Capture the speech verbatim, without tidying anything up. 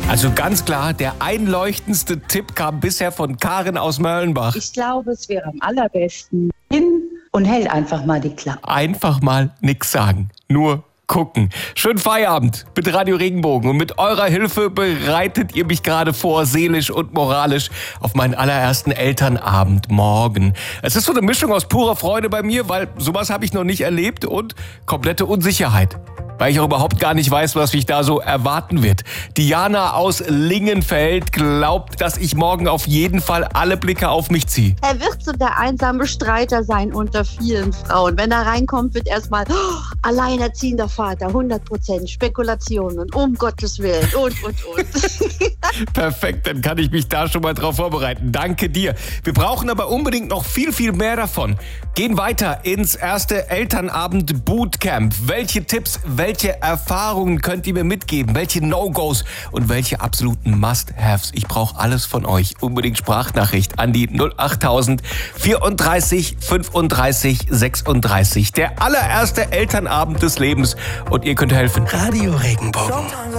Also ganz klar, der einleuchtendste Tipp kam bisher von Karin aus Mörlenbach. Ich glaube, es wäre am allerbesten hin und hält einfach mal die Klappe. Einfach mal nix sagen, nur gucken. Schönen Feierabend mit Radio Regenbogen und mit eurer Hilfe bereitet ihr mich gerade vor, seelisch und moralisch, auf meinen allerersten Elternabend morgen. Es ist so eine Mischung aus purer Freude bei mir, weil sowas habe ich noch nicht erlebt, und komplette Unsicherheit, weil ich auch überhaupt gar nicht weiß, was mich da so erwarten wird. Diana aus Lingenfeld glaubt, dass ich morgen auf jeden Fall alle Blicke auf mich ziehe. Er wird so der einsame Streiter sein unter vielen Frauen. Wenn er reinkommt, wird erstmal oh, alleinerziehender Vater, hundert Prozent Spekulationen, um Gottes Willen und, und, und. Perfekt, dann kann ich mich da schon mal drauf vorbereiten. Danke dir. Wir brauchen aber unbedingt noch viel, viel mehr davon. Gehen weiter ins erste Elternabend-Bootcamp. Welche Tipps, welche Erfahrungen könnt ihr mir mitgeben? Welche No-Gos und welche absoluten Must-Haves? Ich brauche alles von euch. Unbedingt Sprachnachricht an die null achttausend vierunddreißig fünfunddreißig sechsunddreißig. Der allererste Elternabend des Lebens, und ihr könnt helfen. Radio Regenbogen.